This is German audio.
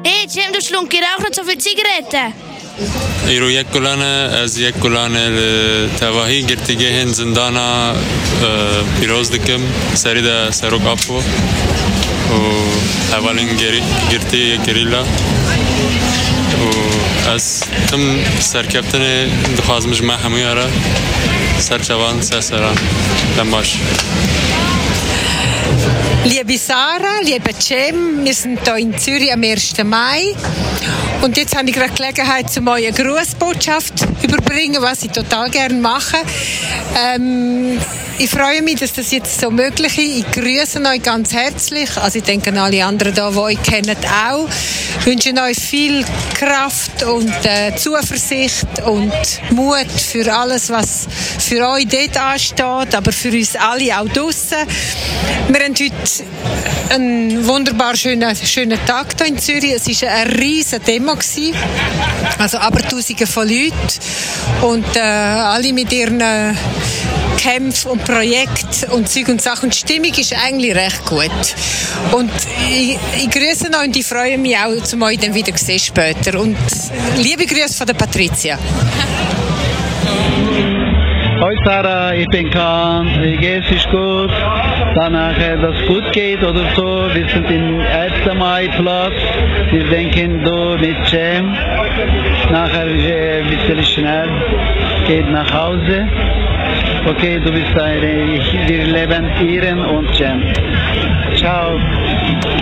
Hey, Cem, du schlunki auch nicht so viele Zigaretten. ایرو یک کلانه از یک کلانه تواهی گرتیگه هن زندانا پیروز دکم سری دا سروک آپو و اولین گرتی یک گریلا و از تم سرکبتن دخوازمش ما همه آره سرچوان سران دماش. Liebe Sarah, lieber Cem, wir sind hier in Zürich am 1. Mai und jetzt habe ich gerade Gelegenheit, zu euch eine Grußbotschaft überbringen, was ich total gerne mache. Ich freue mich, dass das jetzt so möglich ist. Ich grüße euch ganz herzlich. Also ich denke an alle anderen hier, die euch kennen, auch. Ich wünsche euch viel Kraft und Zuversicht und Mut für alles, was für euch dort ansteht, aber für uns alle auch draussen. Wir haben heute einen wunderbar schönen Tag hier in Zürich. Es war eine riesige Demo gewesen. Also aber Tausende von Leuten und alle mit ihren Kämpfen und Projekten und Zeug und Sachen. Und die Stimmung ist eigentlich recht gut. Und ich grüße euch und ich freue mich auch, zu euch dann wieder sehen später. Und liebe Grüße von der Patricia. Hoi Sarah, ich bin Kahn, wie geht's, ist gut? Danach, dass es gut geht oder so, wir sind im 1. Mai-Platz, wir denken du mit Cem, nachher ein bisschen schnell, geht nach Hause. Okay, du bist wir leben Iren und Cem. Ciao.